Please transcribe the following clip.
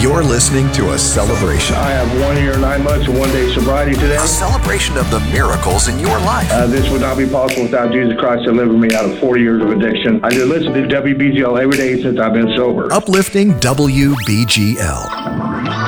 You're listening to a celebration. I have 1 year, 9 months, and 1 day sobriety today. A celebration of the miracles in your life. This would not be possible without Jesus Christ delivering me out of 40 years of addiction. I do listen to WBGL every day since I've been sober. Uplifting WBGL.